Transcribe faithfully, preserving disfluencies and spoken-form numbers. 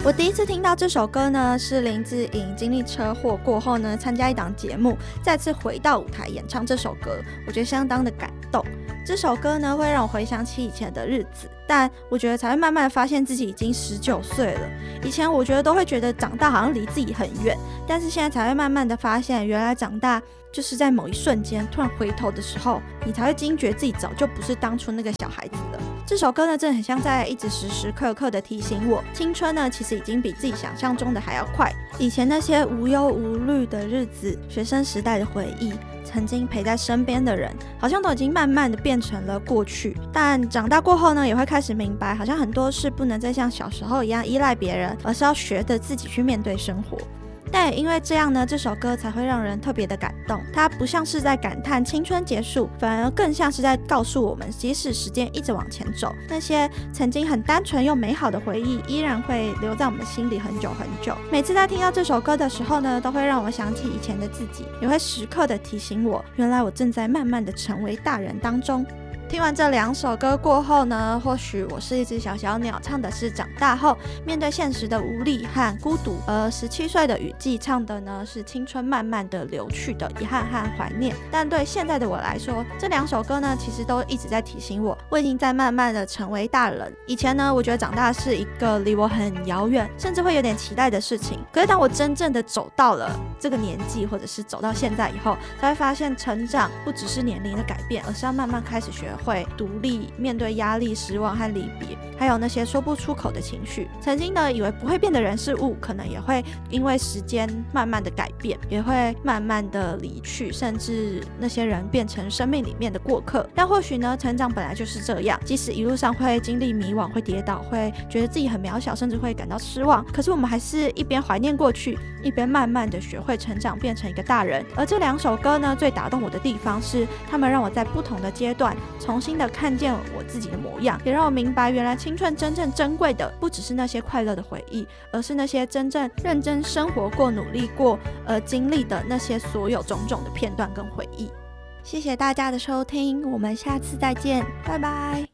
我第一次听到这首歌呢，是林志颖经历车祸过后呢，参加一档节目，再次回到舞台演唱这首歌，我觉得相当的感动。这首歌呢，会让我回想起以前的日子，但我觉得才会慢慢的发现自己已经十九岁了。以前我觉得都会觉得长大好像离自己很远，但是现在才会慢慢的发现，原来长大就是在某一瞬间突然回头的时候，你才会惊觉自己早就不是当初那个小孩子了。这首歌呢，真的很像在一直时时刻刻的提醒我，青春呢其实已经比自己想象中的还要快。以前那些无忧无虑的日子，学生时代的回忆，曾经陪在身边的人，好像都已经慢慢的变成了过去。但长大过后呢，也会开始明白，好像很多事不能再像小时候一样依赖别人，而是要学着自己去面对生活。但也因为这样呢，这首歌才会让人特别的感动。它不像是在感叹青春结束，反而更像是在告诉我们，即使时间一直往前走，那些曾经很单纯又美好的回忆依然会留在我们的心里很久很久。每次在听到这首歌的时候呢，都会让我想起以前的自己，也会时刻的提醒我，原来我正在慢慢的成为大人当中。听完这两首歌过后呢，或许我是一只小小鸟唱的是长大后面对现实的无力和孤独，而十七岁的雨季唱的呢是青春慢慢的流去的遗憾和怀念。但对现在的我来说，这两首歌呢其实都一直在提醒我，我已经在慢慢的成为大人。以前呢，我觉得长大是一个离我很遥远，甚至会有点期待的事情。可是当我真正的走到了这个年纪，或者是走到现在以后，才会发现成长不只是年龄的改变，而是要慢慢开始学会独立面对压力、失望和离别，还有那些说不出口的情绪。曾经呢，以为不会变的人事物，可能也会因为时间慢慢的改变，也会慢慢的离去，甚至那些人变成生命里面的过客。但或许呢，成长本来就是这样，即使一路上会经历迷惘、会跌倒、会觉得自己很渺小，甚至会感到失望，可是我们还是一边怀念过去，一边慢慢的学会成长，变成一个大人。而这两首歌呢，最打动我的地方是，他们让我在不同的阶段重新的看见我自己的模样，也让我明白，原来青春真正珍贵的不只是那些快乐的回忆，而是那些真正认真生活过、努力过而经历的那些所有种种的片段跟回忆。谢谢大家的收听，我们下次再见，拜拜。